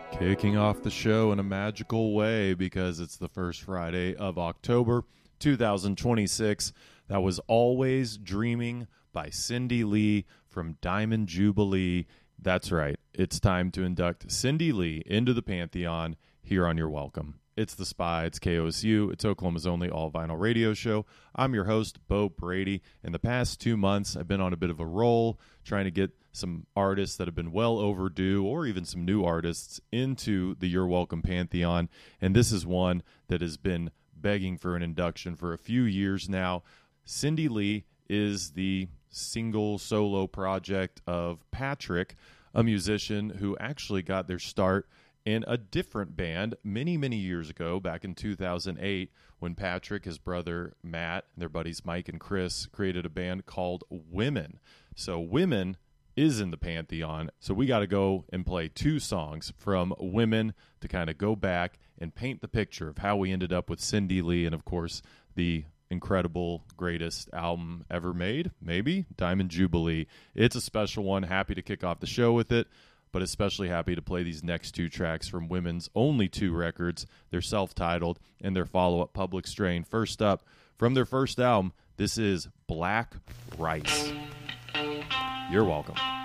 Kicking off the show in a magical way because it's the first Friday of October 2026. That was Always Dreaming by Cindy Lee from Diamond Jubilee. That's right. It's time to induct Cindy Lee into the Pantheon here on Your Welcome. It's The Spy. It's KOSU. It's Oklahoma's only all-vinyl radio show. I'm your host, Bo Brady. In the past 2 months, I've been on a bit of a roll trying to get some artists that have been well overdue, or even some new artists, into the You're Welcome Pantheon. And this is one that has been begging for an induction for a few years now. Cindy Lee is the single solo project of Patrick, a musician who actually got their start in a different band many, many years ago, back in 2008, when Patrick, his brother Matt, and their buddies Mike and Chris created a band called Women. So Women is in the Pantheon, so we got to go and play 2 songs from Women to kind of go back and paint the picture of how we ended up with Cindy Lee and, of course, the incredible, greatest album ever made, maybe, Diamond Jubilee. It's a special one. Happy to kick off the show with it, but especially happy to play these next 2 tracks from Women's only 2 records. They're self-titled and their follow-up, Public Strain. First up, from their first album, this is Black Rice. You're welcome.